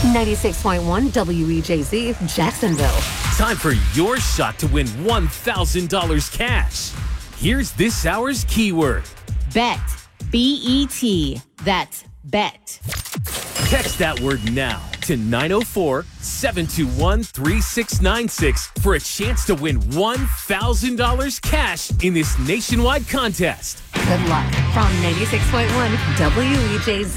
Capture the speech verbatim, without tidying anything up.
ninety-six point one W E J Z, Jacksonville. Time for your shot to win one thousand dollars cash. Here's this hour's keyword. Bet. B E T. That's bet. Text that word now to nine oh four, seven two one, three six nine six for a chance to win one thousand dollars cash in this nationwide contest. Good luck from ninety-six point one W E J Z.